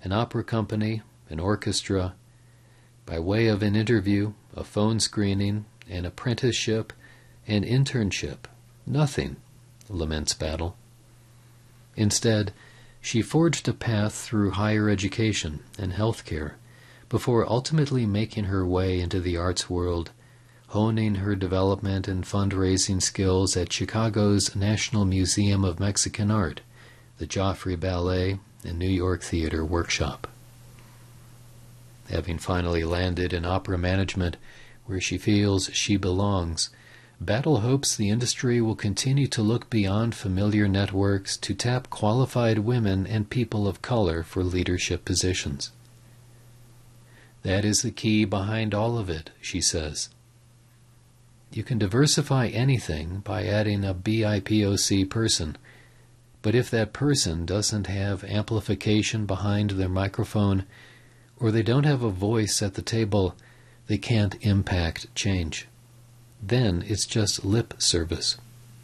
an opera company, an orchestra, by way of an interview, a phone screening, an apprenticeship, an internship. Nothing, laments Battle. Instead, she forged a path through higher education and healthcare before ultimately making her way into the arts world, honing her development and fundraising skills at Chicago's National Museum of Mexican Art, the Joffrey Ballet, and New York Theater Workshop. Having finally landed in opera management, where she feels she belongs, Battle hopes the industry will continue to look beyond familiar networks to tap qualified women and people of color for leadership positions. That is the key behind all of it, she says. You can diversify anything by adding a BIPOC person, but if that person doesn't have amplification behind their microphone, or they don't have a voice at the table, they can't impact change. Then it's just lip service.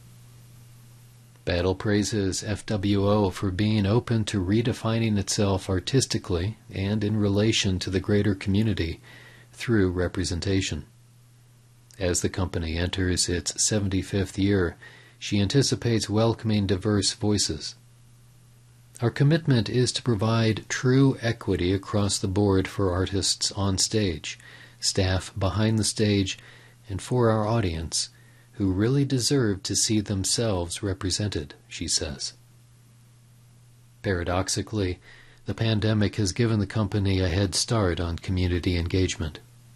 Battle praises FWO for being open to redefining itself artistically and in relation to the greater community through representation. As the company enters its 75th year, she anticipates welcoming diverse voices. Our commitment is to provide true equity across the board for artists on stage, staff behind the stage, and for our audience, who really deserve to see themselves represented, she says. Paradoxically, the pandemic has given the company a head start on community engagement.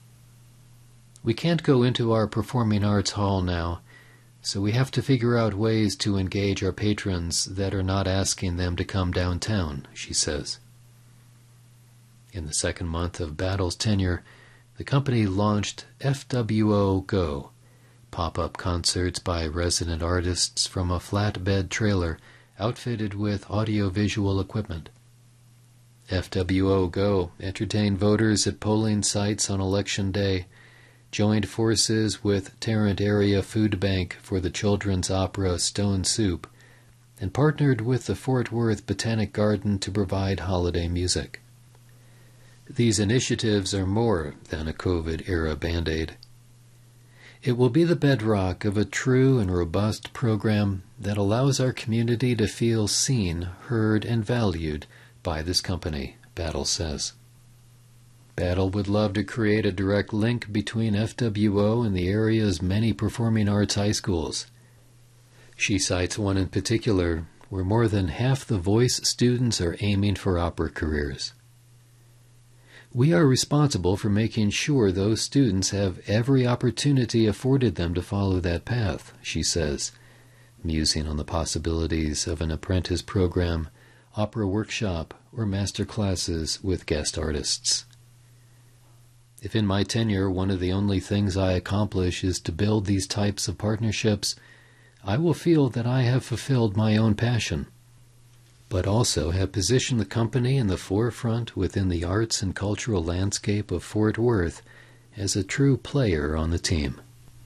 We can't go into our performing arts hall now, so we have to figure out ways to engage our patrons that are not asking them to come downtown, she says. In the second month of Battle's tenure, the company launched FWO Go, pop-up concerts by resident artists from a flatbed trailer outfitted with audio-visual equipment. FWO Go entertained voters at polling sites on Election Day, joined forces with Tarrant Area Food Bank for the children's opera Stone Soup, and partnered with the Fort Worth Botanic Garden to provide holiday music. These initiatives are more than a COVID-era Band-Aid. It will be the bedrock of a true and robust program that allows our community to feel seen, heard, and valued by this company, Battle says. Battle would love to create a direct link between FWO and the area's many performing arts high schools. She cites one in particular where more than half the voice students are aiming for opera careers. We are responsible for making sure those students have every opportunity afforded them to follow that path, she says, musing on the possibilities of an apprentice program, opera workshop, or master classes with guest artists. If in my tenure one of the only things I accomplish is to build these types of partnerships, I will feel that I have fulfilled my own passion, but also have positioned the company in the forefront within the arts and cultural landscape of Fort Worth as a true player on the team.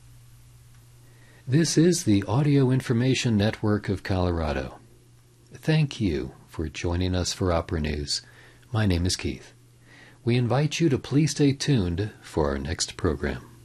This is the Audio Information Network of Colorado. Thank you for joining us for Opera News. My name is Keith. We invite you to please stay tuned for our next program.